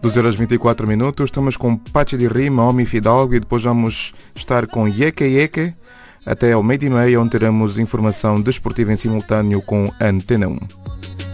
2h24, estamos com Pachi de Rima, Omi Fidalgo e depois vamos estar com Yeke Yeke até ao meio-dia, onde teremos informação desportiva em simultâneo com Antena 1.